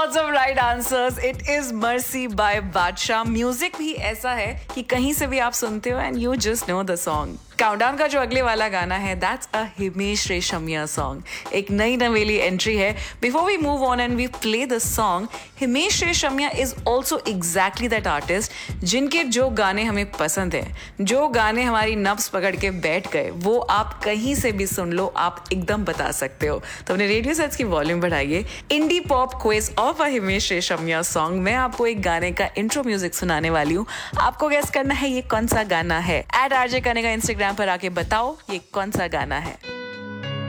Lots of right answers. It is Mercy by Badshah. Music भी ऐसा है कि कहीं से भी आप सुनते हो and you just know the song. Countdown का जो अगले वाला गाना है that's a Himesh Reshammiya song. एक नई नवेली एंट्री है. Before we move on and we play the song, Himesh Reshammiya is also exactly that artist जिनके जो गाने हमें पसंद है, जो गाने हमारी नब्स पकड़ के बैठ गए, वो आप कहीं से भी सुन लो, आप एकदम बता सकते हो. तो अपने रेडियो सेट्स की वॉल्यूम बढ़ाइए. Indie pop quiz of a Himesh Reshammiya song. मैं आपको एक गाने का इंट्रो म्यूजिक सुनाने वाली हूँ. आपको गेस करना है ये कौन सा गाना है. @RJ कनेगा इंस्टाग्राम पर आके बताओ ये कौन सा गाना है.